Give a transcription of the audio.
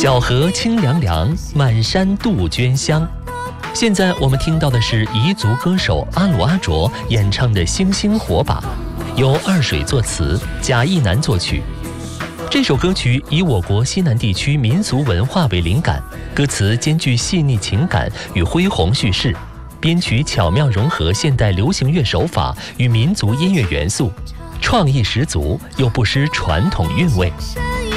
小河清凉凉，满山杜鹃香。现在我们听到的是彝族歌手阿鲁阿卓演唱的《星星火把》，由二水作词，贾逸南作曲。这首歌曲以我国西南地区民俗文化为灵感，歌词兼具细腻情感与恢宏叙事，编曲巧妙融合现代流行乐手法与民族音乐元素，创意十足又不失传统韵味。